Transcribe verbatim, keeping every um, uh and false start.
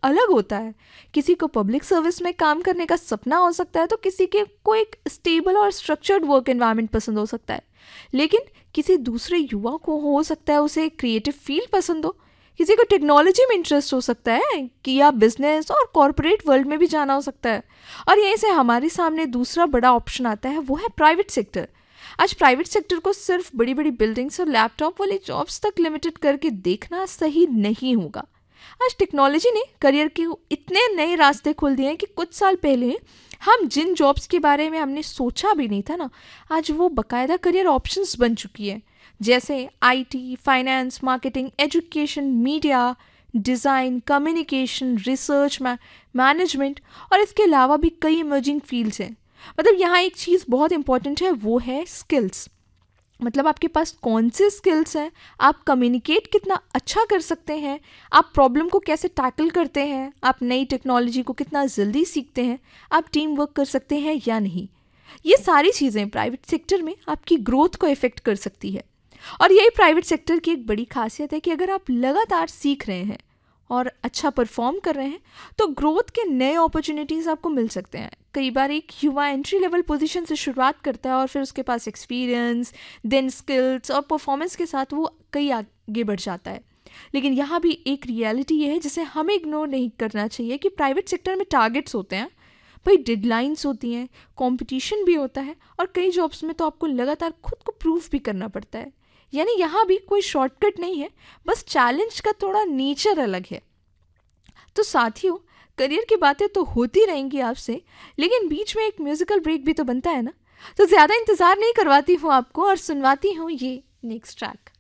अलग होता है। किसी को पब्लिक सर्विस में काम करने का सपना हो सकता है, तो किसी के को एक स्टेबल और स्ट्रक्चर्ड वर्क एनवायरनमेंट पसंद हो सकता है। लेकिन किसी दूसरे युवा को हो सकता है उसे क्रिएटिव फील्ड पसंद हो, किसी को टेक्नोलॉजी में इंटरेस्ट हो सकता है, कि या बिजनेस और कॉरपोरेट वर्ल्ड में भी जाना हो सकता है। और यहीं से हमारे सामने दूसरा बड़ा ऑप्शन आता है, वो है प्राइवेट सेक्टर। आज प्राइवेट सेक्टर को सिर्फ बड़ी बड़ी बिल्डिंग्स और लैपटॉप वाली जॉब्स तक लिमिटेड करके देखना सही नहीं होगा। आज टेक्नोलॉजी ने करियर के इतने नए रास्ते खोल दिए हैं कि कुछ साल पहले हम जिन जॉब्स के बारे में हमने सोचा भी नहीं था ना, आज वो बाकायदा करियर ऑप्शंस बन चुकी है। जैसे IT, finance, marketing, education, media, design, communication, research, management और इसके अलावा भी कई इमर्जिंग फील्ड्स हैं। मतलब यहाँ एक चीज़ बहुत इंपॉर्टेंट है, वो है स्किल्स। मतलब आपके पास कौन से स्किल्स हैं, आप कम्युनिकेट कितना अच्छा कर सकते हैं, आप प्रॉब्लम को कैसे टैकल करते हैं, आप नई टेक्नोलॉजी को कितना जल्दी सीखते हैं, आप टीम वर्क कर सकते हैं या नहीं। ये सारी चीज़ें प्राइवेट सेक्टर में आपकी ग्रोथ को इफ़ेक्ट कर सकती है। और यही प्राइवेट सेक्टर की एक बड़ी खासियत है कि अगर आप लगातार सीख रहे हैं और अच्छा परफॉर्म कर रहे हैं तो ग्रोथ के नए अपॉर्चुनिटीज़ आपको मिल सकते हैं। कई बार एक युवा एंट्री लेवल पोजीशन से शुरुआत करता है और फिर उसके पास एक्सपीरियंस, देन स्किल्स और परफॉर्मेंस के साथ वो कई आगे बढ़ जाता है। लेकिन यहाँ भी एक रियलिटी ये है जिसे हमें इग्नोर नहीं करना चाहिए कि प्राइवेट सेक्टर में टारगेट्स होते हैं, भाई डेडलाइंस होती हैं, कंपटीशन भी होता है और कई जॉब्स में तो आपको लगातार खुद को प्रूव भी करना पड़ता है। यानी यहाँ भी कोई शॉर्टकट नहीं है, बस चैलेंज का थोड़ा नेचर अलग है। तो साथियों, करियर की बातें तो होती रहेंगी आपसे, लेकिन बीच में एक म्यूजिकल ब्रेक भी तो बनता है ना। तो ज़्यादा इंतज़ार नहीं करवाती हूँ आपको और सुनवाती हूँ ये नेक्स्ट ट्रैक।